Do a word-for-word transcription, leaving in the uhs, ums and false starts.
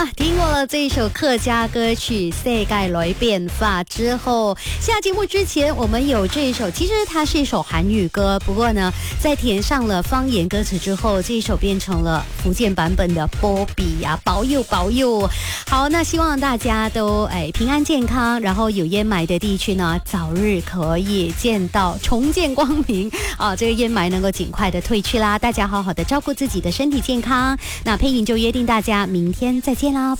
啊，听过了这一首客家歌曲《世界来变化》之后，下节目之前我们有这一首，其实它是一首韩语歌，不过呢，在填上了方言歌词之后，这一首变成了福建版本的波比啊，保佑保佑。好，那希望大家都哎平安健康，然后有烟霾的地区呢，早日可以见到重见光明啊，这个烟霾能够尽快的退去啦。大家好好的照顾自己的身体健康。那佩颖就约定大家明天再见啦。